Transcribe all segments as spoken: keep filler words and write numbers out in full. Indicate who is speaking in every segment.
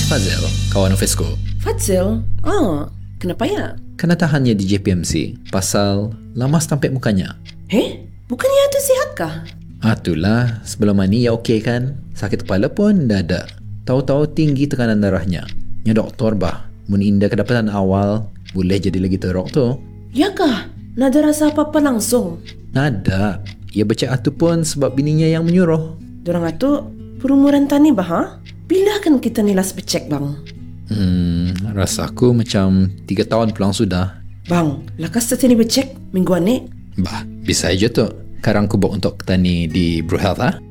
Speaker 1: Fazil, kawan ofisku.
Speaker 2: Fazil? Oh, kenapa ya?
Speaker 1: Kena tahannya di J P M C pasal lamas tampik mukanya.
Speaker 2: Eh, bukannya itu sihat kah?
Speaker 1: Ah, itulah, sebelum ni ya okey kan. Sakit kepala pun dah ada. Tahu-tahu tinggi tekanan darahnya. Ya doktor bah, mun indah kedapatan awal, boleh jadi lagi teruk tu.
Speaker 2: Ya kah? Nada rasa apa-apa langsung?
Speaker 1: Nada. Ya baca atu pun sebab bininya yang menyuruh.
Speaker 2: Dorang atu perumuran tani bah, ha? Bila kan kita nilas becek bang?
Speaker 1: Hmm, rasaku macam tiga tahun pulang sudah.
Speaker 2: Bang, lakas tani becek mingguan ni?
Speaker 1: Bah, bisa aja tu. Sekarang aku buat untuk tani di Bro Health, ha?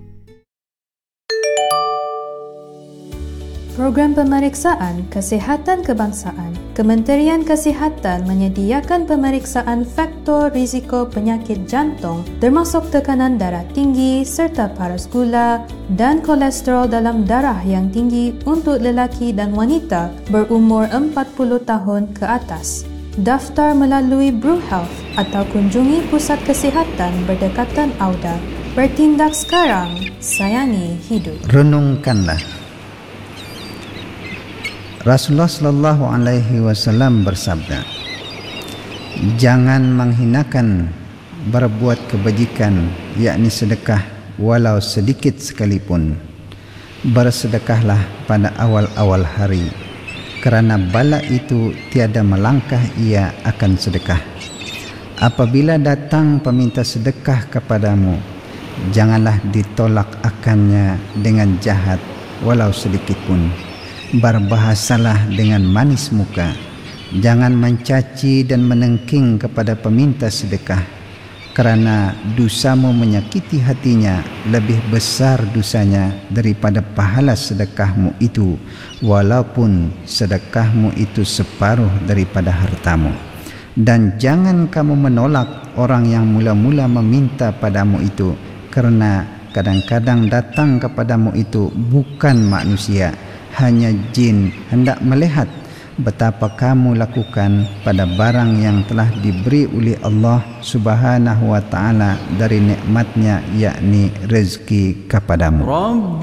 Speaker 3: Program Pemeriksaan Kesihatan Kebangsaan. Kementerian Kesihatan menyediakan pemeriksaan faktor risiko penyakit jantung termasuk tekanan darah tinggi serta paras gula dan kolesterol dalam darah yang tinggi untuk lelaki dan wanita berumur empat puluh tahun ke atas. Daftar melalui Bro Health atau kunjungi pusat kesihatan berdekatan Auda. Bertindak sekarang, sayangi hidup.
Speaker 4: Renungkanlah. Rasulullah sallallahu alaihi wasallam bersabda, jangan menghinakan berbuat kebajikan, yakni sedekah walau sedikit sekalipun. Bersedekahlah pada awal-awal hari, kerana bala itu tiada melangkah ia akan sedekah. Apabila datang peminta sedekah kepadamu, janganlah ditolak akannya dengan jahat walau sedikit pun. Berbahasalah dengan manis muka. Jangan mencaci dan menengking kepada peminta sedekah, kerana dosamu menyakiti hatinya lebih besar dosanya daripada pahala sedekahmu itu, walaupun sedekahmu itu separuh daripada hartamu. Dan jangan kamu menolak orang yang mula-mula meminta padamu itu, kerana kadang-kadang datang kepadamu itu bukan manusia, hanya jin hendak melihat betapa kamu lakukan pada barang yang telah diberi oleh Allah Subhanahu wa taala dari nikmatnya, yakni rezeki kepadamu.